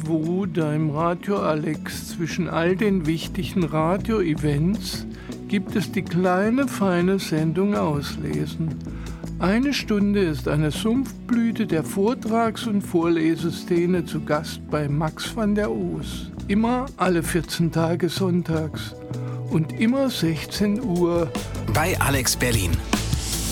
Irgendwo deinem Radio Alex zwischen all den wichtigen Radio-Events gibt es die kleine, feine Sendung Auslesen. 1 Stunde ist eine Sumpfblüte der Vortrags- und Vorleseszene zu Gast bei Max van der Oos. Immer alle 14 Tage sonntags und immer 16 Uhr bei Alex Berlin.